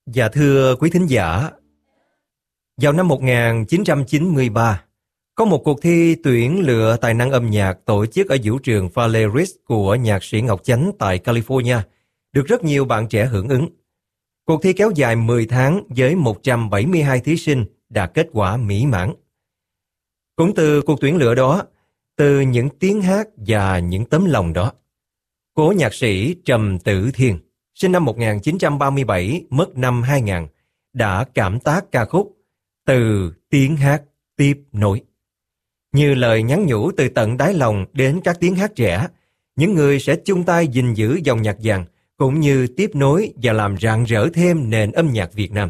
Dạ thưa quý thính giả, vào năm 1993, có một cuộc thi tuyển lựa tài năng âm nhạc tổ chức ở vũ trường Valley của nhạc sĩ Ngọc Chánh tại California, được rất nhiều bạn trẻ hưởng ứng. Cuộc thi kéo dài 10 tháng với 172 thí sinh đạt kết quả mỹ mãn. Cũng từ cuộc tuyển lựa đó, từ những tiếng hát và những tấm lòng đó, cố nhạc sĩ Trầm Tử Thiên, sinh năm 1937, mất năm 2000, đã cảm tác ca khúc Từ Tiếng Hát Tiếp Nối. Như lời nhắn nhủ từ tận đáy lòng đến các tiếng hát trẻ, những người sẽ chung tay gìn giữ dòng nhạc vàng, cũng như tiếp nối và làm rạng rỡ thêm nền âm nhạc Việt Nam.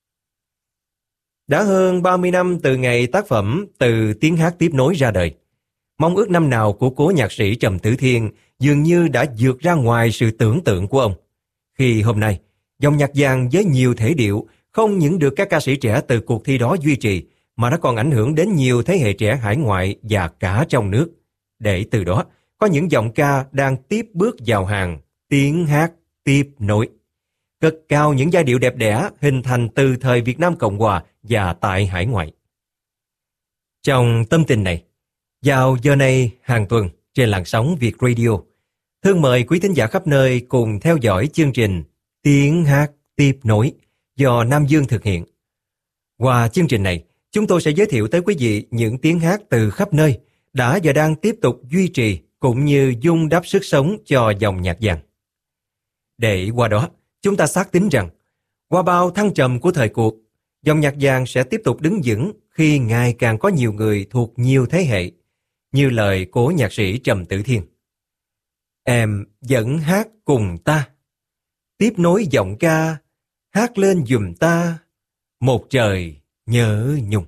Đã hơn 30 năm từ ngày tác phẩm Từ Tiếng Hát Tiếp Nối ra đời, mong ước năm nào của cố nhạc sĩ Trầm Tử Thiên dường như đã vượt ra ngoài sự tưởng tượng của ông. Khi hôm nay, dòng nhạc vàng với nhiều thể điệu không những được các ca sĩ trẻ từ cuộc thi đó duy trì, mà nó còn ảnh hưởng đến nhiều thế hệ trẻ hải ngoại và cả trong nước. Để từ đó, có những giọng ca đang tiếp bước vào hàng tiếng hát tiếp nối, cất cao những giai điệu đẹp đẽ hình thành từ thời Việt Nam Cộng Hòa và tại hải ngoại. Trong tâm tình này, vào giờ này hàng tuần trên làn sóng Việt Radio, thương mời quý thính giả khắp nơi cùng theo dõi chương trình Tiếng Hát Tiếp Nối do Nam Dương thực hiện. Qua chương trình này, chúng tôi sẽ giới thiệu tới quý vị những tiếng hát từ khắp nơi đã và đang tiếp tục duy trì cũng như vun đắp sức sống cho dòng nhạc vàng. Để qua đó, chúng ta xác tín rằng, qua bao thăng trầm của thời cuộc, dòng nhạc vàng sẽ tiếp tục đứng vững khi ngày càng có nhiều người thuộc nhiều thế hệ, như lời cố nhạc sĩ Trầm Tử Thiên. Em vẫn hát cùng ta, tiếp nối giọng ca, hát lên giùm ta, một trời nhớ nhung.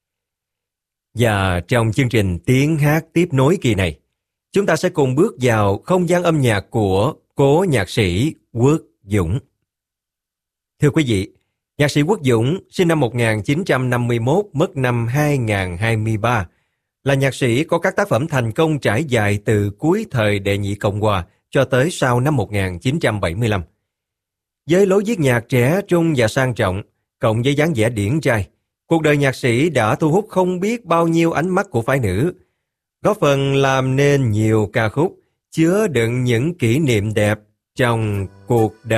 Và trong chương trình Tiếng Hát Tiếp Nối kỳ này, chúng ta sẽ cùng bước vào không gian âm nhạc của cố nhạc sĩ Quốc Dũng. Thưa quý vị, nhạc sĩ Quốc Dũng sinh năm 1951, mất năm 2023, là nhạc sĩ có các tác phẩm thành công trải dài từ cuối thời Đệ nhị Cộng Hòa cho tới sau năm 1975. Với lối viết nhạc trẻ trung và sang trọng, cộng với dáng vẻ điển trai, cuộc đời nhạc sĩ đã thu hút không biết bao nhiêu ánh mắt của phái nữ, góp phần làm nên nhiều ca khúc chứa đựng những kỷ niệm đẹp trong cuộc đời.